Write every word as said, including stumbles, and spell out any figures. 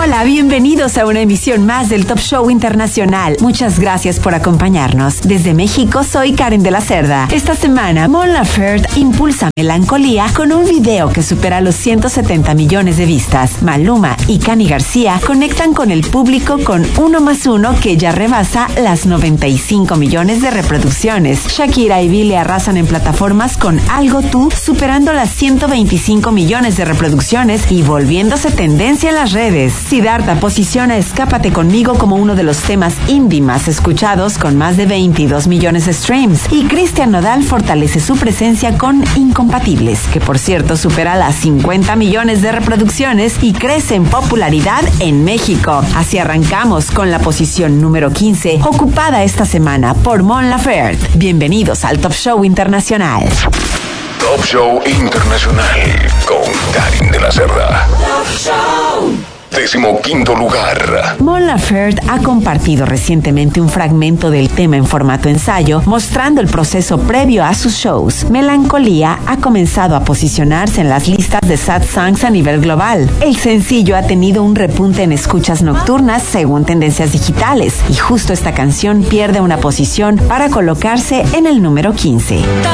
Hola, bienvenidos a una emisión más del Top Show Internacional. Muchas gracias por acompañarnos. Desde México, soy Karen de la Cerda. Esta semana, Mon Laferte impulsa Melancolía con un video que supera los ciento setenta millones de vistas. Maluma y Cani García conectan con el público con Uno más Uno, que ya rebasa las noventa y cinco millones de reproducciones. Shakira y Billie arrasan en plataformas con Algo Tú, superando las ciento veinticinco millones de reproducciones y volviéndose tendencia en las redes. Siddhartha posiciona Escápate Conmigo como uno de los temas indie más escuchados, con más de veintidós millones de streams. Y Cristian Nodal fortalece su presencia con Incompatibles, que por cierto supera las cincuenta millones de reproducciones y crece en popularidad en México. Así arrancamos con la posición número quince, ocupada esta semana por Mon Laferte. Bienvenidos al Top Show Internacional. Top Show Internacional con Karen de la Cerda. Top Show. Décimo quinto lugar. Mon Laferte ha compartido recientemente un fragmento del tema en formato ensayo, mostrando el proceso previo a sus shows. Melancolía ha comenzado a posicionarse en las listas de sad songs a nivel global. El sencillo ha tenido un repunte en escuchas nocturnas según tendencias digitales, y justo esta canción pierde una posición para colocarse en el número quince.